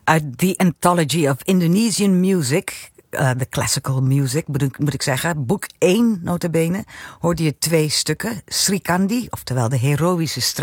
Uit The Anthology of Indonesian Music, the Classical Music, moet ik zeggen. Boek 1, nota bene, hoorde je 2 stukken. Sri Kandi, oftewel de heroïsche strijd.